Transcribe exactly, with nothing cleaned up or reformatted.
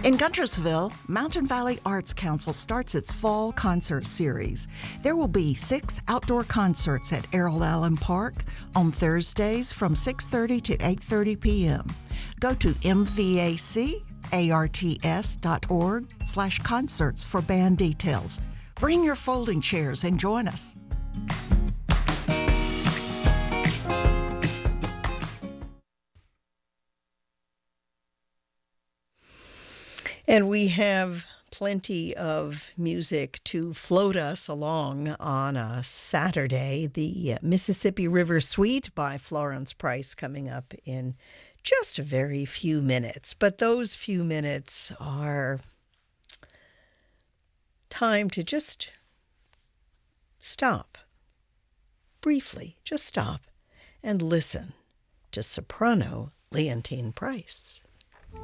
In Guntersville, Mountain Valley Arts Council starts its fall concert series. There will be six outdoor concerts at Errol Allen Park on Thursdays from six thirty to eight thirty p.m. Go to m v a c arts dot org slash concerts for band details. Bring your folding chairs and join us. And we have plenty of music to float us along on a Saturday. The Mississippi River Suite by Florence Price coming up in just a very few minutes. But those few minutes are time to just stop, briefly, just stop and listen to soprano Leontine Price.